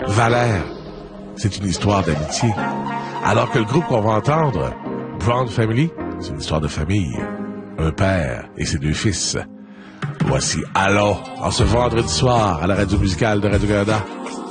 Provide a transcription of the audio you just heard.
Valère, c'est une histoire d'amitié. Alors que le groupe qu'on va entendre, Brown Family, c'est une histoire de famille. Un père et ses deux fils. Voici Allons, en ce vendredi soir, à la radio musicale de Radio-Canada.